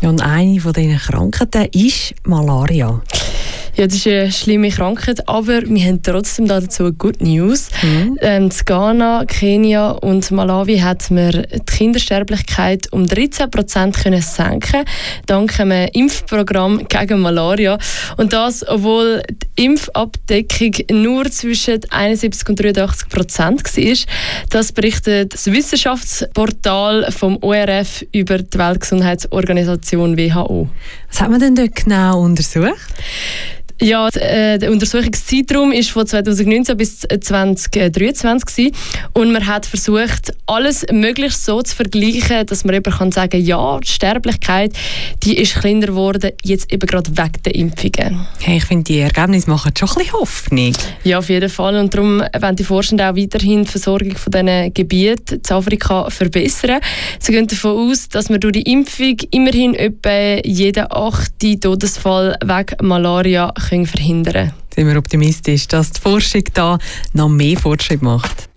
Ja, und eine von diesen Krankheiten ist Malaria. Ja, das ist eine schlimme Krankheit, aber wir haben trotzdem dazu Good News. In Ghana, Kenia und Malawi hat man die Kindersterblichkeit um 13% können senken, dank einem Impfprogramm gegen Malaria. Und das, obwohl die Impfabdeckung nur zwischen 71% und 83% war. Das berichtet das Wissenschaftsportal vom ORF über die Weltgesundheitsorganisation WHO. Was hat man denn dort genau untersucht? Ja, der Untersuchungszeitraum war von 2019 bis 2023 und man hat versucht, alles möglichst so zu vergleichen, dass man eben sagen kann, ja, die Sterblichkeit die ist kleiner geworden, jetzt eben gerade wegen der Impfungen. Hey, ich finde, die Ergebnisse machen schon ein bisschen Hoffnung. Ja, auf jeden Fall. Und darum wollen die Forschenden auch weiterhin die Versorgung von diesen Gebieten in Afrika verbessern. Sie gehen davon aus, dass man durch die Impfung immerhin etwa jeden 8. Todesfall wegen Malaria verhindern können. Sind wir optimistisch, dass die Forschung da noch mehr Fortschritt macht?